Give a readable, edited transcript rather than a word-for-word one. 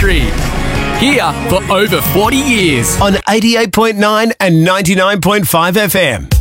country. Here for over 40 years. On 88.9 and 99.5 FM.